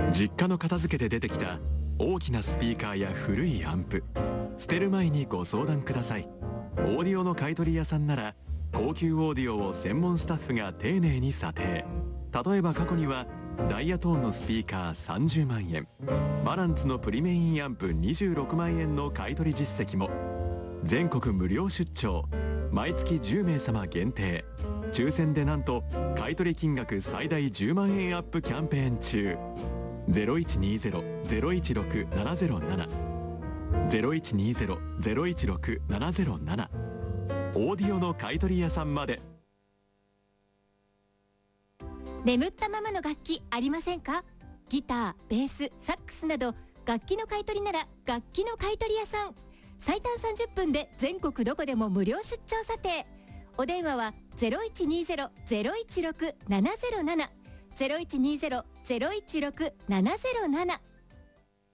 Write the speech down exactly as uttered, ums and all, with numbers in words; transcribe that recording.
実家の片付けで出てきた大きなスピーカーや古いアンプ、捨てる前にご相談ください。オーディオの買取屋さんなら高級オーディオを専門スタッフが丁寧に査定。例えば過去にはダイヤトーンのスピーカーさんじゅうまんえん、バランツのプリメインアンプにじゅうろくまんえんの買取実績も。全国無料出張、毎月じゅうめい様限定、抽選でなんと買取金額最大じゅうまんえんアップキャンペーン中。ゼロいちにゼロ ゼロいちろく ななゼロなな ゼロいちにゼロ ゼロいちろく ななゼロなな、オーディオの買取屋さんまで。 眠ったままの楽器ありませんか？ギター、ベース、サックスなど楽器の買い取りなら楽器の買取屋さん。最短さんじゅっぷんで全国どこでも無料出張査定。お電話は ゼロいちにゼロ ゼロいちろく ななゼロなな ゼロいちにゼロ ゼロいちろく ななゼロなな